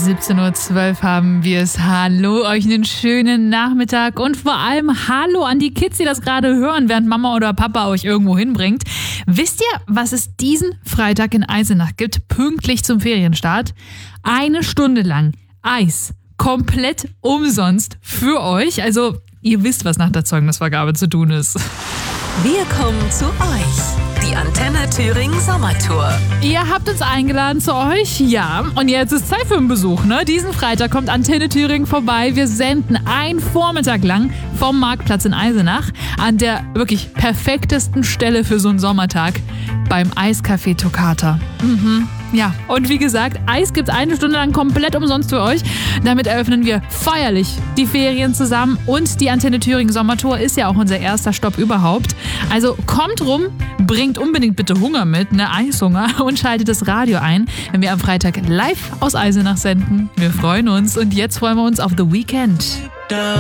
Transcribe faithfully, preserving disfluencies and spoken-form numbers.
siebzehn Uhr zwölf haben wir es. Hallo, euch einen schönen Nachmittag und vor allem Hallo an die Kids, die das gerade hören, während Mama oder Papa euch irgendwo hinbringt. Wisst ihr, was es diesen Freitag in Eisenach gibt, pünktlich zum Ferienstart? Eine Stunde lang Eis, komplett umsonst für euch. Also ihr wisst, was nach der Zeugnisvergabe zu tun ist. Wir kommen zu euch. Die Antenne Thüringen Sommertour. Ihr habt uns eingeladen zu euch, ja. Und jetzt ist Zeit für einen Besuch, ne? Diesen Freitag kommt Antenne Thüringen vorbei. Wir senden einen Vormittag lang vom Marktplatz in Eisenach an der wirklich perfektesten Stelle für so einen Sommertag, beim Eiscafé Toccata. Mhm. Ja, und wie gesagt, Eis gibt's eine Stunde lang komplett umsonst für euch. Damit eröffnen wir feierlich die Ferien zusammen und die Antenne Thüringen Sommertour ist ja auch unser erster Stopp überhaupt. Also kommt rum, bringt unbedingt bitte Hunger mit, ne, Eishunger, und schaltet das Radio ein, wenn wir am Freitag live aus Eisenach senden. Wir freuen uns und jetzt freuen wir uns auf The Weeknd.